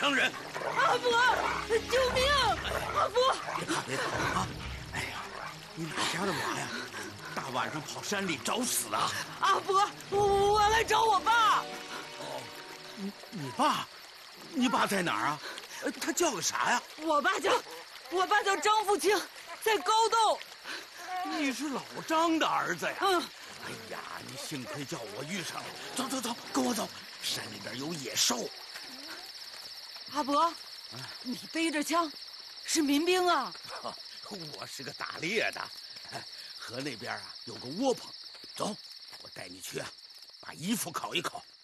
伤人。 阿伯，救命！阿伯， 别怕啊！哎呀，你哪家的娃呀？大晚上跑山里找死啊！ 阿伯，我来找我爸。 哦，你爸？你爸在哪儿啊？他叫个啥呀？ 我爸叫张富清，在高洞。 你是老张的儿子呀？ 嗯。 哎呀，你幸亏叫我遇上了。走走走，跟我走，山里边有野兽。 阿伯，你背着枪，是民兵啊？ 我是个打猎的，河那边啊有个窝棚，走，我带你去啊，把衣服烤一烤。